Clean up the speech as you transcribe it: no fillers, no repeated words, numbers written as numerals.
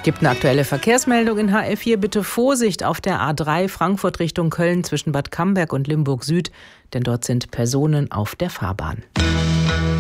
Gibt eine aktuelle Verkehrsmeldung in HR4. Bitte Vorsicht auf der A3 Frankfurt Richtung Köln zwischen Bad Camberg und Limburg Süd, denn dort sind Personen auf der Fahrbahn.